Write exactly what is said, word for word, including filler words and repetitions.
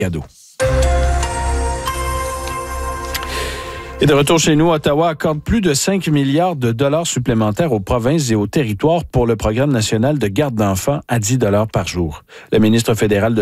cadeaux. Et de retour chez nous, Ottawa accorde plus de cinq milliards de dollars supplémentaires aux provinces et aux territoires pour le programme national de garde d'enfants à dix dollars par jour. Le ministre fédéral de